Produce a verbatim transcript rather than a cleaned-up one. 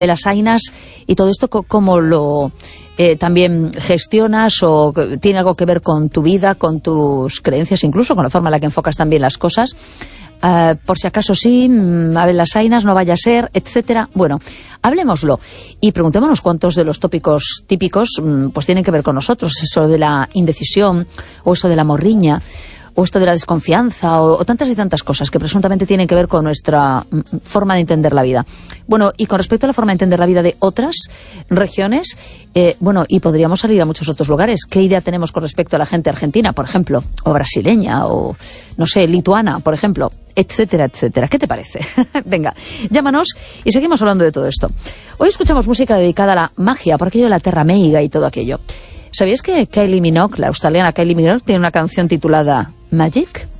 las ainas y todo esto, ¿cómo lo eh, también gestionas o tiene algo que ver con tu vida, con tus creencias, incluso con la forma en la que enfocas también las cosas? Uh, por si acaso sí, a ver las ainas, no vaya a ser, etcétera. Bueno, hablemoslo y preguntémonos cuántos de los tópicos típicos pues tienen que ver con nosotros, eso de la indecisión o eso de la morriña o esto de la desconfianza o, o tantas y tantas cosas que presuntamente tienen que ver con nuestra mm, forma de entender la vida. Bueno, y con respecto a la forma de entender la vida de otras regiones, eh, bueno, y podríamos salir a muchos otros lugares. ¿Qué idea tenemos con respecto a la gente argentina, por ejemplo, o brasileña, o no sé, lituana, por ejemplo, etcétera, etcétera? ¿Qué te parece? Venga, llámanos y seguimos hablando de todo esto. Hoy escuchamos música dedicada a la magia, por aquello de la Terra Meiga y todo aquello. ¿Sabías que Kylie Minogue, la australiana Kylie Minogue, tiene una canción titulada Magic?